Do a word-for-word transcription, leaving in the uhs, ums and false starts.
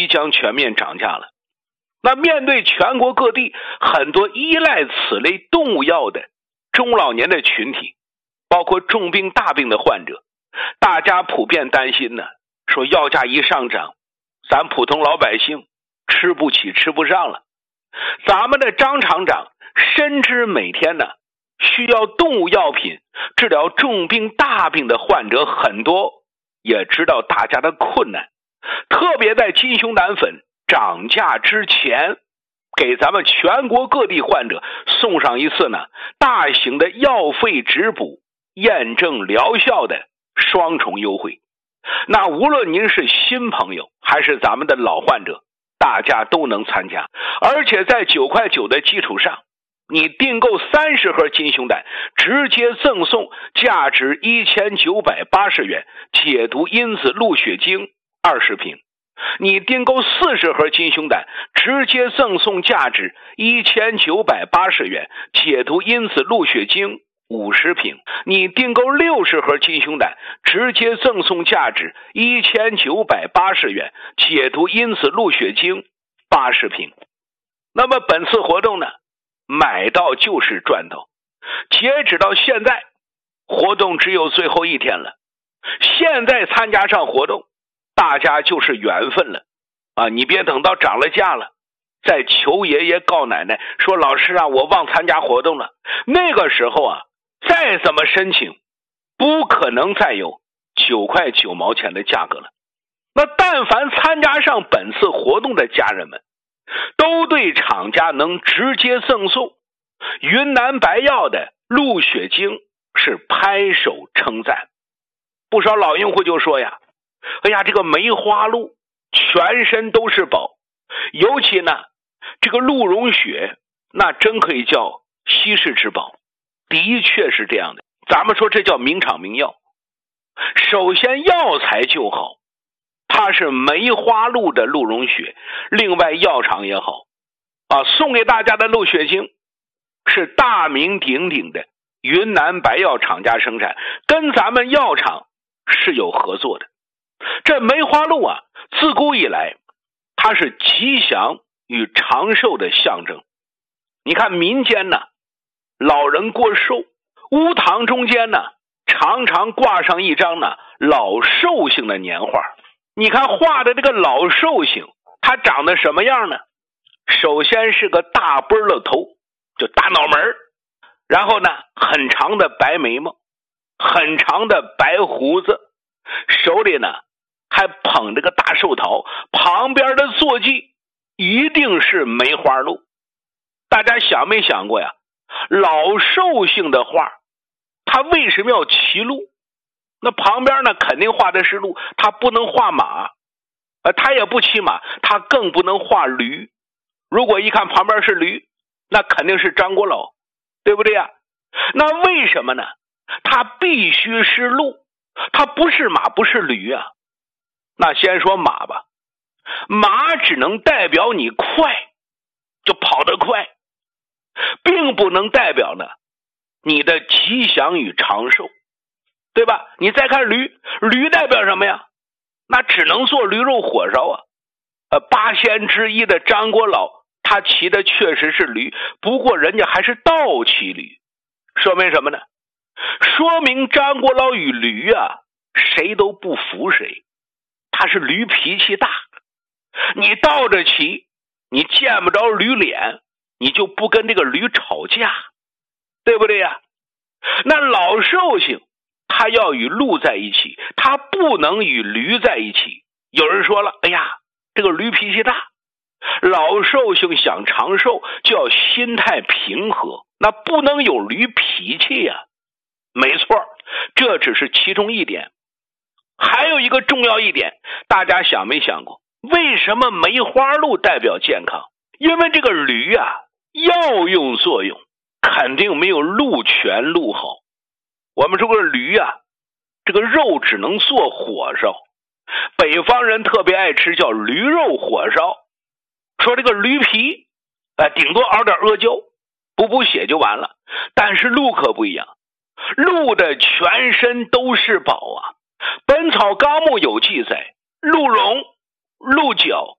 将全面涨价了。那面对全国各地很多依赖此类动物药的中老年的群体，包括重病大病的患者，大家普遍担心呢，说药价一上涨，咱普通老百姓吃不起吃不上了。咱们的张厂长深知每天呢需要动物药品治疗重病大病的患者很多，也知道大家的困难，特别在金熊胆粉涨价之前，给咱们全国各地患者送上一次呢大型的药费质补验证疗效的双重优惠。那无论您是新朋友还是咱们的老患者，大家都能参加。而且在九块九的基础上，你订购三十盒金熊胆，直接赠送价值一千九百八十元解毒因子鹿血精二十瓶。你订购四十盒金熊胆，直接赠送价值一千九百八十元解毒因子鹿血精五十瓶。你订购六十盒金熊胆，直接赠送价值一千九百八十元解毒因子鹿血精八十瓶。那么本次活动呢，买到就是赚到。截止到现在，活动只有最后一天了。现在参加上活动，大家就是缘分了啊！你别等到涨了价了，再求爷爷告奶奶说老师啊，我忘参加活动了。那个时候啊，再怎么申请，不可能再有九块九毛钱的价格了。那但凡参加上本次活动的家人们，都对厂家能直接赠送云南白药的鹿血精是拍手称赞。不少老用户就说呀，哎呀，这个梅花鹿全身都是宝，尤其呢这个鹿茸血那真可以叫稀世之宝。的确是这样的，咱们说这叫名厂名药。首先药材就好，它是梅花鹿的鹿茸血，另外药厂也好啊，送给大家的鹿血精是大名鼎鼎的云南白药厂家生产，跟咱们药厂是有合作的。这梅花鹿啊，自古以来它是吉祥与长寿的象征。你看民间呢，老人过寿，屋堂中间呢常常挂上一张呢老寿星的年画。你看画的这个老寿星，他长得什么样呢？首先是个大波了头，就大脑门，然后呢很长的白眉毛，很长的白胡子，手里呢还捧着个大寿桃，旁边的坐骑一定是梅花鹿。大家想没想过呀，老寿星的画他为什么要骑鹿？那旁边呢肯定画的是鹿，他不能画马，呃，他也不骑马，他更不能画驴。如果一看旁边是驴，那肯定是张国老，对不对呀？那为什么呢？他必须是鹿，他不是马不是驴啊。那先说马吧，马只能代表你快，就跑得快，并不能代表呢你的吉祥与长寿，对吧？你再看驴，驴代表什么呀？那只能做驴肉火烧啊。呃，八仙之一的张国老，他骑的确实是驴，不过人家还是倒骑驴，说明什么呢？说明张国老与驴啊，谁都不服谁。他是驴脾气大，你倒着骑，你见不着驴脸，你就不跟这个驴吵架，对不对呀？那老寿星他要与鹿在一起，他不能与驴在一起。有人说了，哎呀，这个驴脾气大，老寿星想长寿就要心态平和，那不能有驴脾气呀。没错，这只是其中一点。还有一个重要一点，大家想没想过，为什么梅花鹿代表健康？因为这个驴啊，药用作用肯定没有鹿全鹿好。我们说个驴啊，这个肉只能做火烧，北方人特别爱吃叫驴肉火烧。说这个驴皮呃，顶多熬点阿胶补补血就完了。但是鹿可不一样，鹿的全身都是宝啊。本草纲目有记载，鹿茸、鹿角、